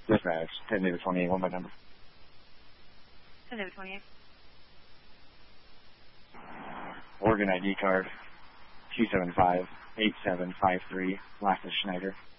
Dispatch, 10 David 28, one by number. 10 David 28. Oregon ID card, 275-8753, last is Schneider.